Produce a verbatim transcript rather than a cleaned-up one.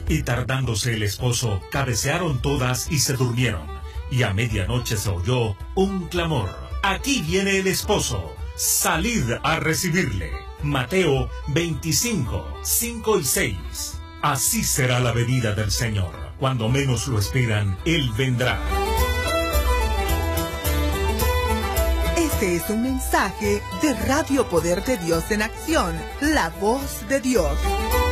Y tardándose el esposo, cabecearon todas y se durmieron. Y a medianoche se oyó un clamor: «Aquí viene el esposo, salid a recibirle». Mateo veinticinco, cinco y seis. Así será la venida del Señor. Cuando menos lo esperan, Él vendrá. Este es un mensaje de Radio Poder de Dios en Acción, la voz de Dios.